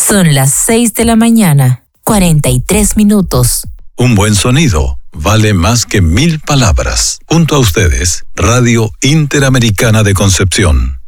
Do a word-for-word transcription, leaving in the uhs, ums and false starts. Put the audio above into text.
Son las seis de la mañana, cuarenta y tres minutos. Un buen sonido vale más que mil palabras. Junto a ustedes, Radio Interamericana de Concepción.